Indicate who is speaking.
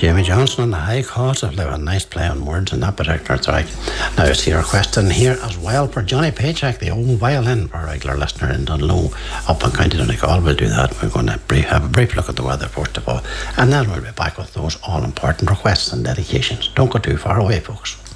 Speaker 1: Jamie Johnson on the high cost of living. Nice play on words in that particular track. Now I see our question here as well for Johnny Paycheck, the old violin, for a regular listener in Dunlow up in County Donegal. We'll do that. We're going to have a brief look at the weather first of all, and then we'll be back with those all important requests and dedications. Don't go too far away, folks.